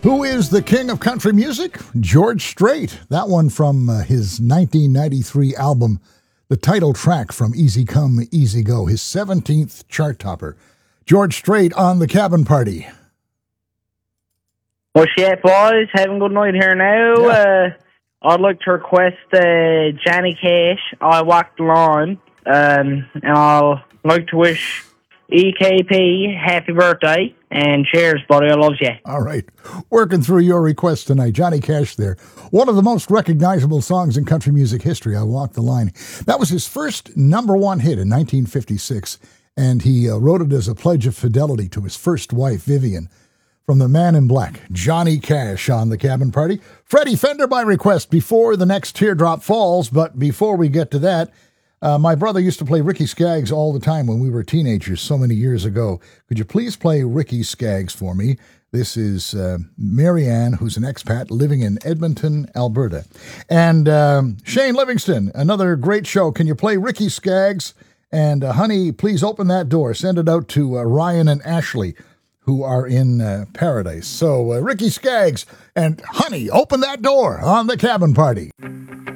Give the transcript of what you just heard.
Who is the king of country music? George Strait. That one from his 1993 album, the title track from Easy Come, Easy Go, his 17th chart topper. George Strait on the Cabin Party. Well, shit, boys, having a good night here now. Yeah. I'd like to request Johnny Cash, I Walk the Line, and I'd like to wish EKP happy birthday, and cheers, buddy, I love you. All right. Working through your request tonight. Johnny Cash there. One of the most recognizable songs in country music history, I Walk the Line. That was his first number one hit in 1956, and he wrote it as a pledge of fidelity to his first wife, Vivian. From the Man in Black, Johnny Cash on the Cabin Party. Freddie Fender by request before the next teardrop falls, but before we get to that, my brother used to play Ricky Skaggs all the time when we were teenagers so many years ago. Could you please play Ricky Skaggs for me? This is Marianne, who's an expat living in Edmonton, Alberta. And Shane Livingston, another great show. Can you play Ricky Skaggs? And honey, please open that door. Send it out to Ryan and Ashley, who are in Paradise. So Ricky Skaggs and honey, open that door on the Cabin Party.